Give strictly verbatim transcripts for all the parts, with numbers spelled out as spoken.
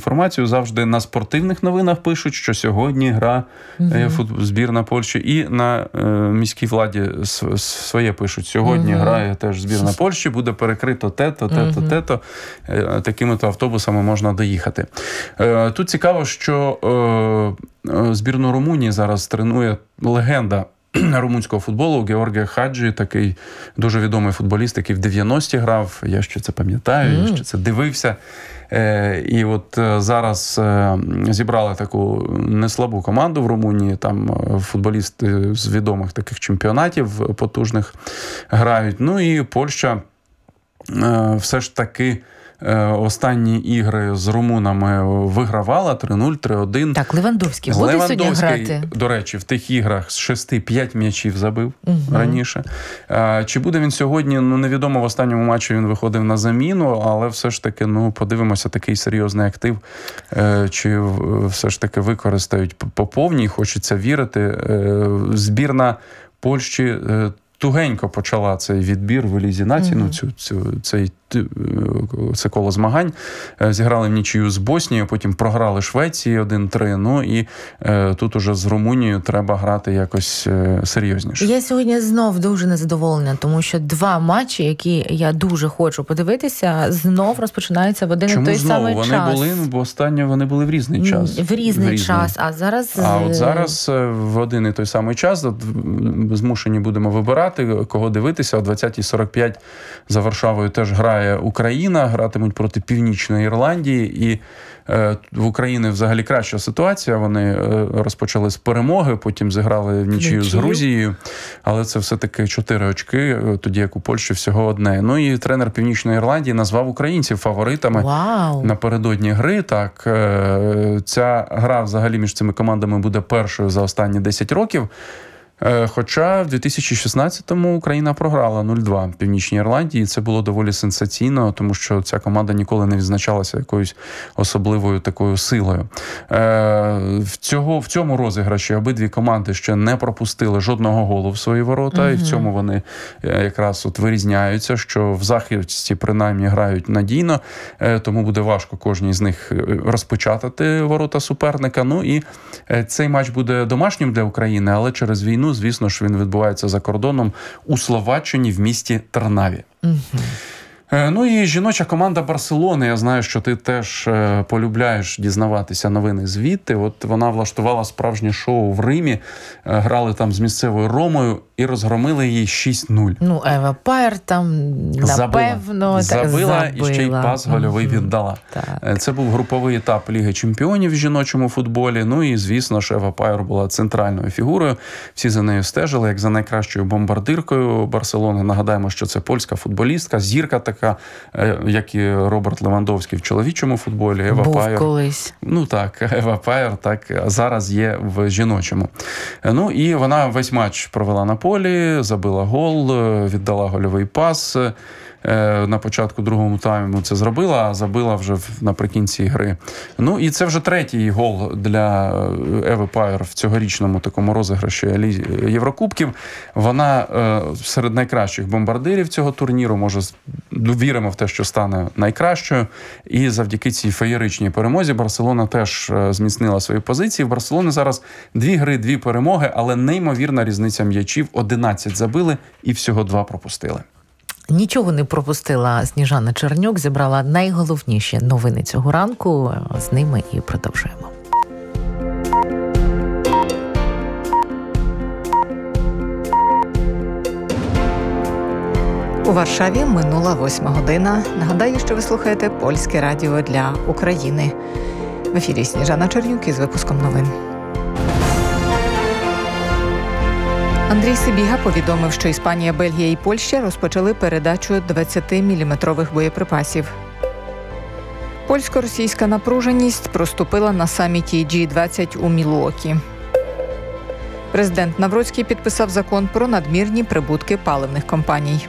інформацію. Завжди на спортивних новинах пишуть, що сьогодні гра угу. збірна Польщі, і на е, міській владі своє пишуть. Сьогодні угу. грає теж збірна Польщі, буде перекрито те-то, те-то, угу. те-то. Е, такими-то автобусами можна доїхати. Е, тут цікаво, що е, збірну Румунії зараз тренує легенда румунського футболу Георгія Хаджі, такий дуже відомий футболіст, який в дев'яності грав. Я ще це пам'ятаю, mm. я ще це дивився. Е, і от зараз е, зібрали таку неслабу команду в Румунії. Там футболісти з відомих таких чемпіонатів потужних грають. Ну і Польща е, все ж таки останні ігри з румунами вигравала три нуль, три один. Так, Левандовський буде сьогодні грати? До речі, в тих іграх з шести п'ять м'ячів забив угу. раніше. Чи буде він сьогодні? Ну, невідомо, в останньому матчі він виходив на заміну, але все ж таки, ну, подивимося, такий серйозний актив, чи все ж таки використають по повній, хочеться вірити. Збірна Польщі тугенько почала цей відбір в Лізі націй, mm-hmm. ну, цю, цю, цей, це коло змагань. Зіграли в нічию з Боснією, потім програли Швеції один три. Ну і е, тут уже з Румунією треба грати якось е, серйозніше. Я сьогодні знов дуже незадоволена, тому що два матчі, які я дуже хочу подивитися, знов розпочинаються в один Чому і той знову? самий Вони час. Були, бо останнє вони були в різний час. В різний, в різний час, а зараз... А от зараз в один і той самий час змушені будемо вибирати, кого дивитися. О двадцятій сорок п'ять за Варшавою теж грає Україна, гратимуть проти Північної Ірландії, і е, в Україні взагалі краща ситуація. Вони е, розпочали з перемоги, потім зіграли в нічию з Грузією, але це все-таки чотири очки, тоді як у Польщі всього одне. Ну і тренер Північної Ірландії назвав українців фаворитами Вау. напередодні гри. Так, е, ця гра взагалі між цими командами буде першою за останні десять років. Хоча в дві тисячі шістнадцятому Україна програла нуль два Північній Ірландії, і це було доволі сенсаційно, тому що ця команда ніколи не відзначалася якоюсь особливою такою силою. В, цього, в цьому розіграші обидві команди ще не пропустили жодного голу в свої ворота, угу. і в цьому вони якраз от вирізняються, що в захисті принаймні грають надійно, тому буде важко кожній з них розпечатати ворота суперника. Ну і цей матч буде домашнім для України, але через війну, звісно ж, він відбувається за кордоном у Словаччині в місті Трнаві. Угу. Ну і жіноча команда Барселони. Я знаю, що ти теж полюбляєш дізнаватися новини звідти. От вона влаштувала справжнє шоу в Римі. Грали там з місцевою Ромою і розгромили її шість нуль. Ну, Ева Пайер там, напевно, забила, забила, так, і ще й пас гольовий mm-hmm. віддала. Так. Це був груповий етап Ліги Чемпіонів в жіночому футболі. Ну і, звісно ж, Ева Пайер була центральною фігурою. Всі за нею стежили, як за найкращою бомбардиркою Барселони. Нагадаємо, що це польська футболістка, зірка така, як і Роберт Левандовський в чоловічому футболі. Ева Був Пайер, колись. Ну так, Ева Пайер так зараз є в жіночому. Ну і вона весь матч провела на полі, забила гол, віддала гольовий пас. На початку другому тайму це зробила, а забила вже наприкінці гри. Ну і це вже третій гол для Еви Пайер в цьогорічному такому розіграші Єврокубків. Вона е, серед найкращих бомбардирів цього турніру, може, віримо в те, що стане найкращою. І завдяки цій феєричній перемозі Барселона теж зміцнила свої позиції. В Барселони зараз дві гри, дві перемоги, але неймовірна різниця м'ячів. одинадцять забили і всього два пропустили. Нічого не пропустила Сніжана Чернюк, зібрала найголовніші новини цього ранку. З ними і продовжуємо. У Варшаві минула восьма година. Нагадаю, що ви слухаєте Польське радіо для України. В ефірі Сніжана Чернюк із випуском новин. Андрій Сибіга повідомив, що Іспанія, Бельгія і Польща розпочали передачу двадцятиміліметрових боєприпасів. Польсько-російська напруженість проступила на саміті джі двадцять у Мілуокі. Президент Навроцький підписав закон про надмірні прибутки паливних компаній.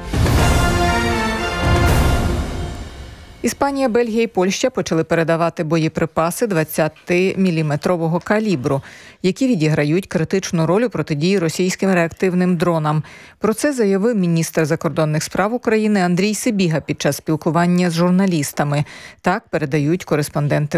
Іспанія, Бельгія і Польща почали передавати боєприпаси двадцятиміліметрового калібру, які відіграють критичну роль у протидії російським реактивним дронам. Про це заявив міністр закордонних справ України Андрій Сибіга під час спілкування з журналістами. Так передають кореспонденти